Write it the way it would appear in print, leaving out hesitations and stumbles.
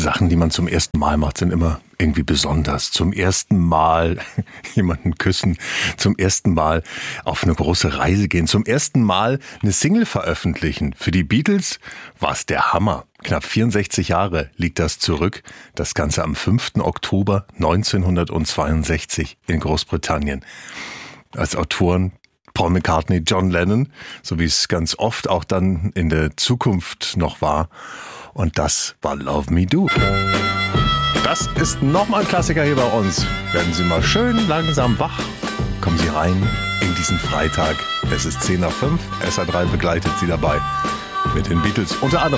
Sachen, die man zum ersten Mal macht, sind immer irgendwie besonders. Zum ersten Mal jemanden küssen, zum ersten Mal auf eine große Reise gehen, zum ersten Mal eine Single veröffentlichen. Für die Beatles war es der Hammer. Knapp 64 Jahre liegt das zurück. Das Ganze am 5. Oktober 1962 in Großbritannien. Als Autoren Paul McCartney, John Lennon, so wie es ganz oft auch dann in der Zukunft noch war. Und das war Love Me Do. Das ist nochmal ein Klassiker hier bei uns. Werden Sie mal schön langsam wach. Kommen Sie rein in diesen Freitag. Es ist 10 nach 5. SA3 begleitet Sie dabei mit den Beatles unter anderem.